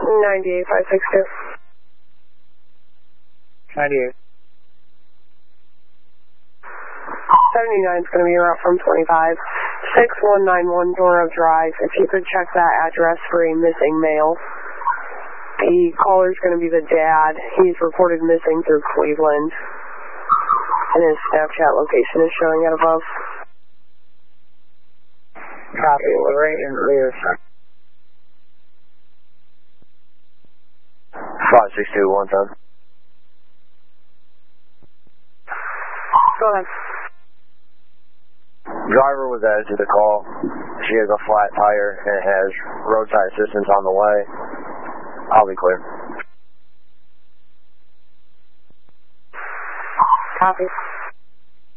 98562. 98. 79 is going to be around from 25. 6191 Doro Drive. If you could check that address for a missing male. The caller's going to be the dad. He's reported missing through Cleveland. And his Snapchat location is showing it above. Copy. Lorraine and Lear. 5621 Go ahead. Driver was added to the call. She has a flat tire and has roadside assistance on the way. I'll be clear. Copy.